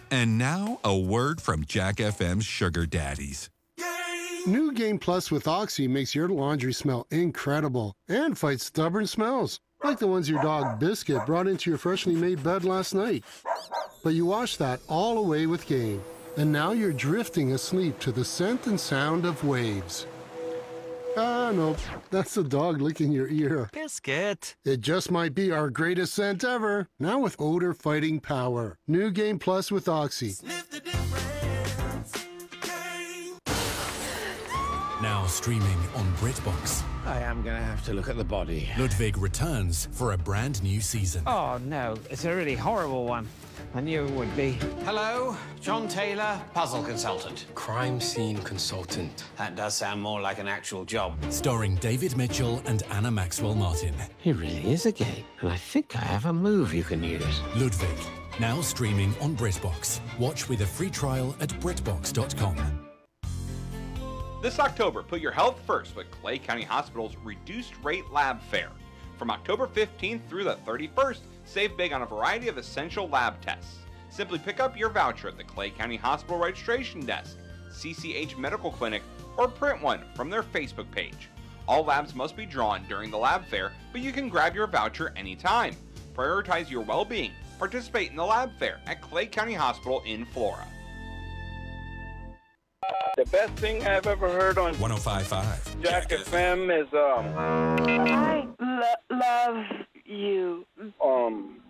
And now, a word from Jack FM's Sugar Daddies. New Game Plus with Oxy makes your laundry smell incredible and fights stubborn smells, like the ones your dog Biscuit brought into your freshly made bed last night. But you wash that all away with Game, and now you're drifting asleep to the scent and sound of waves. Ah, no, that's the dog licking your ear. Biscuit. It just might be our greatest scent ever, now with odor-fighting power. New Game Plus with Oxy. Sniff the difference. Game. Now streaming on BritBox. I am going to have to look at the body. Ludwig returns for a brand new season. Oh, no. It's a really horrible one. I knew it would be. Hello, John Taylor, puzzle consultant. Crime scene consultant. That does sound more like an actual job. Starring David Mitchell and Anna Maxwell Martin. He really is a game, and I think I have a move you can use. Ludwig. Now streaming on BritBox. Watch with a free trial at BritBox.com. This October, put your health first with Clay County Hospital's reduced rate lab fair. From October 15th through the 31st, save big on a variety of essential lab tests. Simply pick up your voucher at the Clay County Hospital registration desk, CCH Medical Clinic, or print one from their Facebook page. All labs must be drawn during the lab fair, but you can grab your voucher anytime. Prioritize your well-being. Participate in the lab fair at Clay County Hospital in Flora. The best thing I've ever heard on 105.5 Jack FM is I love you.